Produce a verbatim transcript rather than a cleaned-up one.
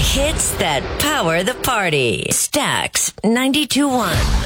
hits that power the party. Stax ninety-two point one.